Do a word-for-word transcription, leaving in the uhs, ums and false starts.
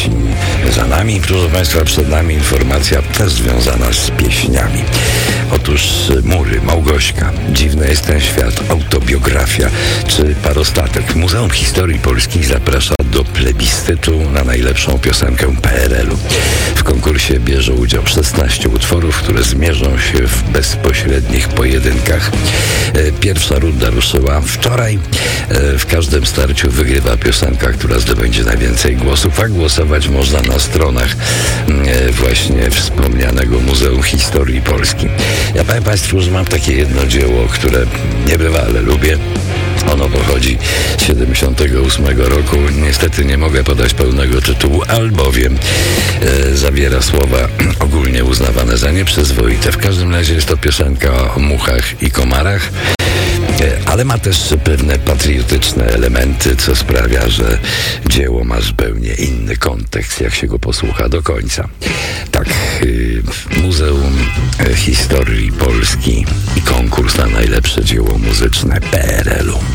dzieci. Za nami, proszę Państwa, przed nami informacja też związana z pieśniami. Otóż Mury, Małgośka, Dziwny jest ten świat, autobiografia czy Parostatek. Muzeum Historii Polskiej zaprasza do plebiscytu na najlepszą piosenkę P R L u. W konkursie bierze udział szesnaście utworów, które zmierzą się w bezpośrednich pojedynkach. Pierwsza runda ruszyła wczoraj. W każdym starciu wygrywa piosenka, która zdobędzie najwięcej głosów, a głosować można na stronach właśnie wspomnianego Muzeum Historii Polski. Ja powiem Państwu, że mam takie jedno dzieło, które niebywale lubię. Ono pochodzi z siedemdziesiątego ósmego roku. Niestety nie mogę podać pełnego tytułu, albowiem e, zawiera słowa ogólnie uznawane za nieprzyzwoite. W każdym razie jest to piosenka o muchach i komarach, e, ale ma też pewne patriotyczne elementy, co sprawia, że dzieło ma zupełnie inny kontekst, jak się go posłucha do końca. Tak, e, Muzeum Historii Polski i konkurs na najlepsze dzieło muzyczne P R L u.